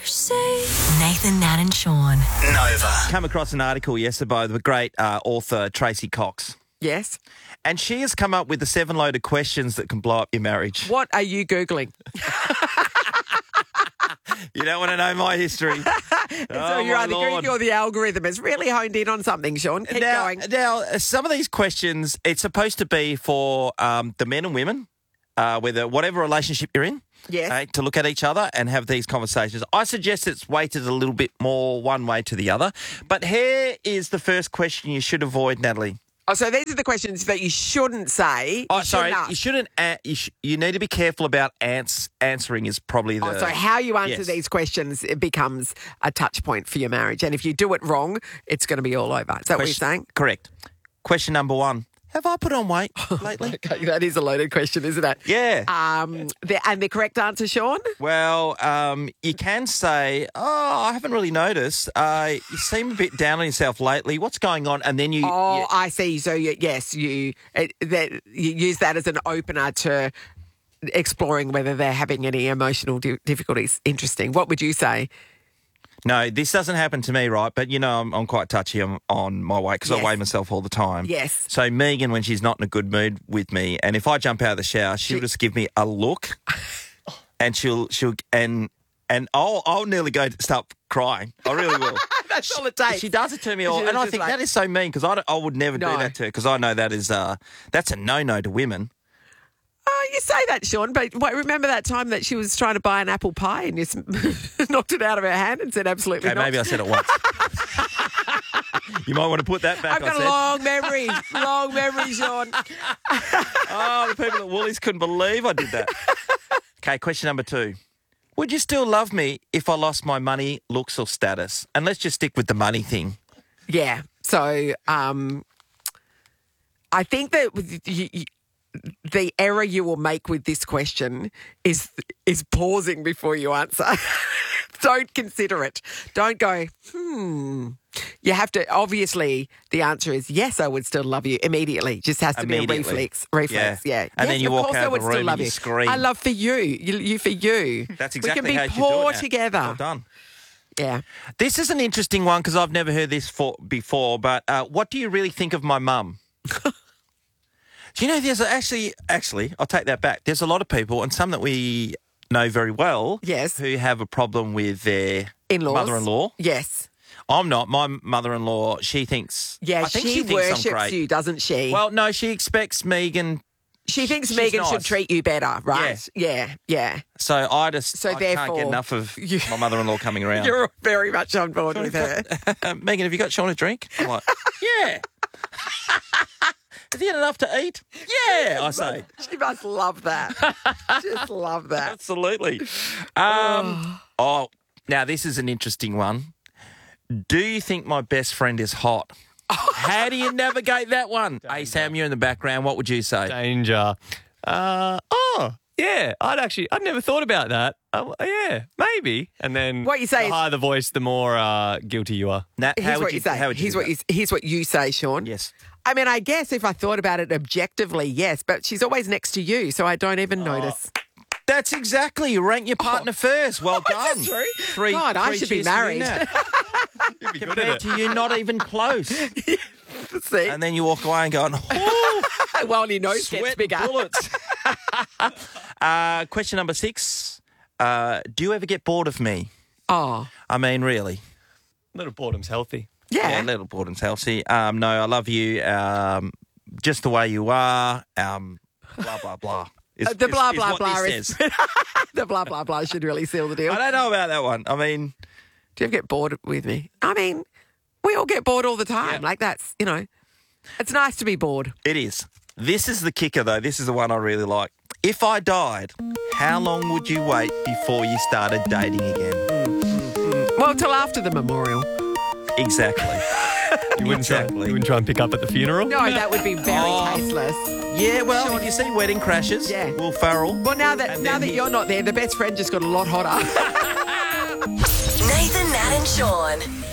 Nathan, Nat and Sean. Nova. Come across an article yesterday by the great author Tracy Cox. Yes. And she has come up with the 7 loaded questions that can blow up your marriage. What are you Googling? You don't want to know my history. So you're either Google or the algorithm has really honed in on something, Sean. Keep going. Now, some of these questions, it's supposed to be for the men and women, whatever relationship you're in. Yes. To look at each other and have these conversations. I suggest it's weighted a little bit more one way to the other. But here is the first question you should avoid, Natalie. Oh, so these are the questions that you shouldn't say. You shouldn't. You need to be careful about answering. Is probably the. So how you answer Yes. these questions, it becomes a touch point for your marriage. And if you do it wrong, it's going to be all over. Is that what you're saying? Correct. Question number 1. Have I put on weight lately? Okay, that is a loaded question, isn't it? Yeah. And the correct answer, Sean? Well, you can say, I haven't really noticed. You seem a bit down on yourself lately. What's going on? And then you... I see. So, you use that as an opener to exploring whether they're having any emotional difficulties. Interesting. What would you say? No, this doesn't happen to me, right? But, I'm quite touchy on my weight because Yes. I weigh myself all the time. Yes. So Megan, when she's not in a good mood with me, and if I jump out of the shower, she'll just give me a look and I'll nearly start crying. I really will. That's all it takes. She does it to me all, She's and I just think like- that is so mean because I would never do No. that to her because I know that is that's a no-no to women. Oh, you say that, Sean, but remember that time that she was trying to buy an apple pie and you knocked it out of her hand and said absolutely Okay, not? maybe I said it once. You might want to put that back. I've got a long memory, Sean. The people at Woolies couldn't believe I did that. Okay, question number 2. Would you still love me if I lost my money, looks or status? And let's just stick with the money thing. Yeah, so I think that the error you will make with this question is pausing before you answer. Don't consider it. Don't go, You have to, obviously, the answer is yes, I would still love you immediately. Just has to be a reflex. Yeah. And then you walk out of of the room and you scream. I love for you. You for you. That's exactly we can how be you do poor it now. together. Well done. Yeah. This is an interesting one because I've never heard this before, but what do you really think of my mum? Do you know there's actually, I'll take that back. There's a lot of people, and some that we know very well, Yes. who have a problem with their In-laws. mother-in-law. Yes. I'm not. My mother-in-law, she thinks... Yeah, I think she thinks I'm worships great. you, doesn't she? Well, no, she expects Megan... she thinks she's Megan nice. should treat you better, right? Yeah. So I can't therefore, get enough of my mother-in-law coming around. You're very much on board with her. Megan, have you got Sean a drink? I'm like, yeah. Has he had enough to eat? Yeah, I say. She must love that. Just love that. Absolutely. Now this is an interesting one. Do you think my best friend is hot? How do you navigate that one? Hey, Sam, you're in the background. What would you say? Danger. Yeah. I'd never thought about that. Yeah, maybe. And then What you say the is- higher the voice, the more guilty you are. Nat, Here's what you say. How would you do that? Here's what you say, Sean. Yes. I mean, I guess if I thought about it objectively, yes, but she's always next to you, so I don't even notice. That's exactly. You rank your partner first. Well done. Is that true? Three, God, I three should be cheers for you, married. Nat. You'd be good at Compared it. to you, not even close. See? And then you walk away and go, oh, Well, your nose gets sweat bigger. bullets. Question number 6. Do you ever get bored of me? Oh, I mean, really? Little boredom's healthy. yeah. Little boredom's healthy. No, I love you. Just the way you are. Blah, blah, blah. The blah, blah, what blah this is- says. The blah, blah, blah should really seal the deal. I don't know about that one. I mean, Do you ever get bored with me? I mean, we all get bored all the time. Yeah. Like that's, it's nice to be bored. it is. This is the kicker, though. This is the one I really like. If I died, how long would you wait before you started dating again? Well, till after the memorial. Exactly. You wouldn't try and pick up at the funeral? No, that would be very tasteless. Yeah, well, if you see Wedding Crashers, Yeah. Will Ferrell. Well, now that And then you're not there, the best friend just got a lot hotter. Nathan, Nat and Sean.